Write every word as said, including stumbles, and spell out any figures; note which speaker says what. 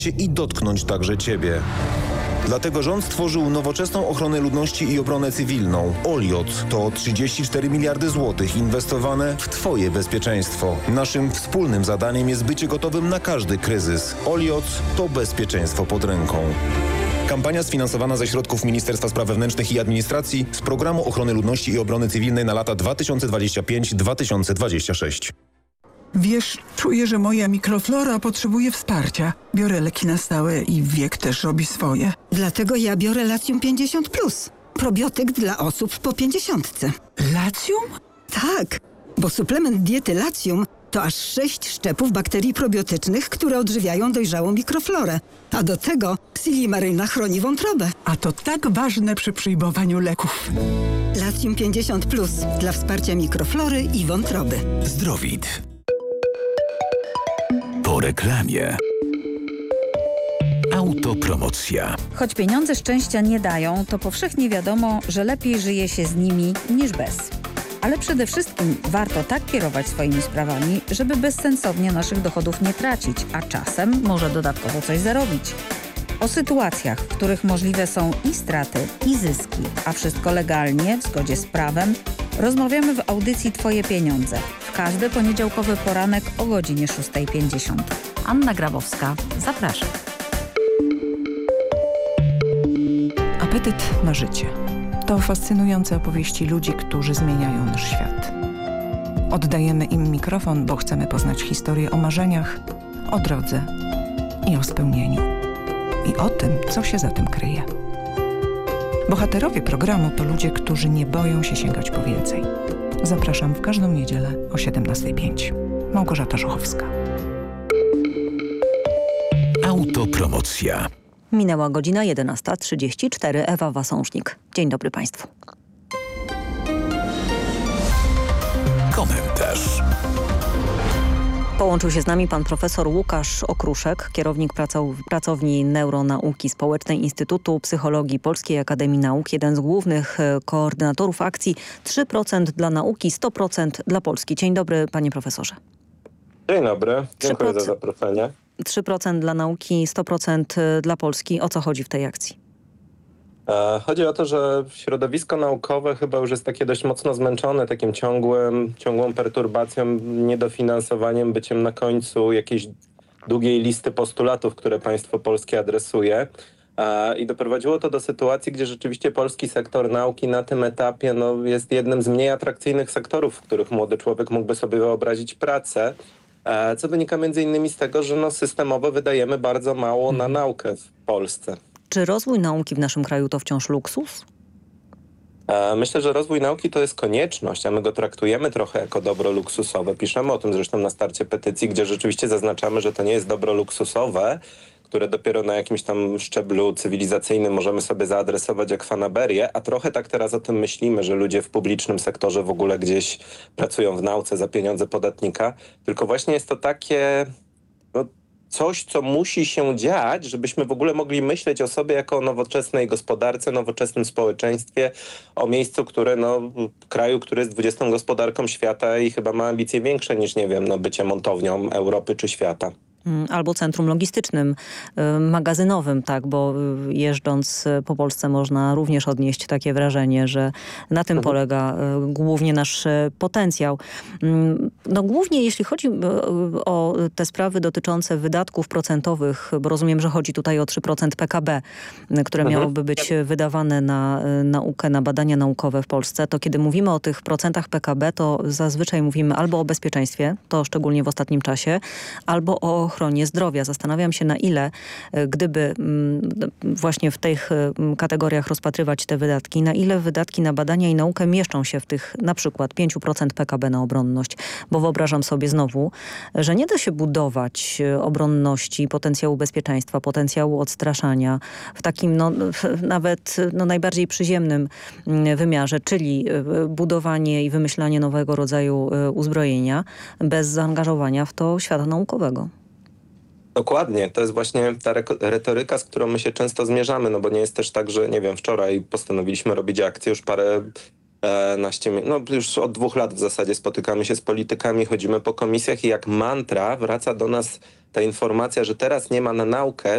Speaker 1: i dotknąć także Ciebie. Dlatego rząd stworzył nowoczesną ochronę ludności i obronę cywilną. OLIOT to trzydzieści cztery miliardy złotych inwestowane w Twoje bezpieczeństwo. Naszym wspólnym zadaniem jest bycie gotowym na każdy kryzys. OLIOT to bezpieczeństwo pod ręką. Kampania sfinansowana ze środków Ministerstwa Spraw Wewnętrznych i Administracji z Programu Ochrony Ludności i Obrony Cywilnej na lata dwa tysiące dwudziesty piąty do dwa tysiące dwudziestego szóstego.
Speaker 2: Wiesz, czuję, że moja mikroflora potrzebuje wsparcia. Biorę leki na stałe i wiek też robi swoje.
Speaker 3: Dlatego ja biorę Latium pięćdziesiąt plus. Probiotyk dla osób po pięćdziesiątce.
Speaker 2: Latium?
Speaker 3: Tak, bo suplement diety Latium to aż sześć szczepów bakterii probiotycznych, które odżywiają dojrzałą mikroflorę. A do tego Silimaryna chroni wątrobę.
Speaker 2: A to tak ważne przy przyjmowaniu leków.
Speaker 3: Latium pięćdziesiąt plus dla wsparcia mikroflory i wątroby.
Speaker 4: Zdrowid. Po reklamie. Autopromocja.
Speaker 5: Choć pieniądze szczęścia nie dają, to powszechnie wiadomo, że lepiej żyje się z nimi niż bez. Ale przede wszystkim warto tak kierować swoimi sprawami, żeby bezsensownie naszych dochodów nie tracić, a czasem może dodatkowo coś zarobić. O sytuacjach, w których możliwe są i straty, i zyski, a wszystko legalnie, w zgodzie z prawem, rozmawiamy w audycji Twoje pieniądze. W każdy poniedziałkowy poranek o godzinie szósta pięćdziesiąt. Anna Grabowska, zapraszam.
Speaker 6: Apetyt na życie. To fascynujące opowieści ludzi, którzy zmieniają nasz świat. Oddajemy im mikrofon, bo chcemy poznać historię o marzeniach, o drodze i o spełnieniu. I o tym, co się za tym kryje. Bohaterowie programu to ludzie, którzy nie boją się sięgać po więcej. Zapraszam w każdą niedzielę o siedemnasta pięć. Małgorzata Żuchowska.
Speaker 4: Autopromocja.
Speaker 7: Minęła godzina jedenasta trzydzieści cztery. Ewa Wasążnik. Dzień dobry Państwu.
Speaker 4: Komentarz.
Speaker 7: Połączył się z nami pan profesor Łukasz Okruszek, kierownik pracow pracowni Neuronauki Społecznej Instytutu Psychologii Polskiej Akademii Nauk, jeden z głównych koordynatorów akcji trzy procent dla nauki, sto procent dla Polski. Dzień dobry panie profesorze.
Speaker 8: Dzień dobry, dziękuję za zaproszenie.
Speaker 7: trzy procent dla nauki, sto procent dla Polski. O co chodzi w tej akcji?
Speaker 8: Chodzi o to, że środowisko naukowe chyba już jest takie dość mocno zmęczone takim ciągłym, ciągłą perturbacją, niedofinansowaniem, byciem na końcu jakiejś długiej listy postulatów, które państwo polskie adresuje. I doprowadziło to do sytuacji, gdzie rzeczywiście polski sektor nauki na tym etapie no, jest jednym z mniej atrakcyjnych sektorów, w których młody człowiek mógłby sobie wyobrazić pracę. Co wynika między innymi z tego, że no, systemowo wydajemy bardzo mało na naukę w Polsce.
Speaker 7: Czy rozwój nauki w naszym kraju to wciąż luksus?
Speaker 8: Myślę, że rozwój nauki to jest konieczność, a my go traktujemy trochę jako dobro luksusowe. Piszemy o tym zresztą na starcie petycji, gdzie rzeczywiście zaznaczamy, że to nie jest dobro luksusowe, które dopiero na jakimś tam szczeblu cywilizacyjnym możemy sobie zaadresować jak fanaberię, a trochę tak teraz o tym myślimy, że ludzie w publicznym sektorze w ogóle gdzieś pracują w nauce za pieniądze podatnika, tylko właśnie jest to takie no, coś, co musi się dziać, żebyśmy w ogóle mogli myśleć o sobie jako o nowoczesnej gospodarce, nowoczesnym społeczeństwie, o miejscu, które, no, kraju, który jest dwudziestą gospodarką świata i chyba ma ambicje większe niż, nie wiem, no, bycie montownią Europy czy świata.
Speaker 7: Albo centrum logistycznym, magazynowym, tak, bo jeżdżąc po Polsce można również odnieść takie wrażenie, że na tym polega głównie nasz potencjał. No głównie jeśli chodzi o te sprawy dotyczące wydatków procentowych, bo rozumiem, że chodzi tutaj o trzy procent P K B, które miałoby być wydawane na naukę, na badania naukowe w Polsce, to kiedy mówimy o tych procentach P K B, to zazwyczaj mówimy albo o bezpieczeństwie, to szczególnie w ostatnim czasie, albo o ochronie zdrowia. Zastanawiam się, na ile, gdyby właśnie w tych kategoriach rozpatrywać te wydatki, na ile wydatki na badania i naukę mieszczą się w tych na przykład pięć procent P K B na obronność. Bo wyobrażam sobie znowu, że nie da się budować obronności, potencjału bezpieczeństwa, potencjału odstraszania w takim no, nawet no, najbardziej przyziemnym wymiarze, czyli budowanie i wymyślanie nowego rodzaju uzbrojenia bez zaangażowania w to świata naukowego.
Speaker 8: Dokładnie, to jest właśnie ta retoryka, z którą my się często zmierzamy, no bo nie jest też tak, że nie wiem, wczoraj postanowiliśmy robić akcję, już parę e, naście, no już od dwóch lat w zasadzie spotykamy się z politykami, chodzimy po komisjach i jak mantra wraca do nas ta informacja, że teraz nie ma na naukę,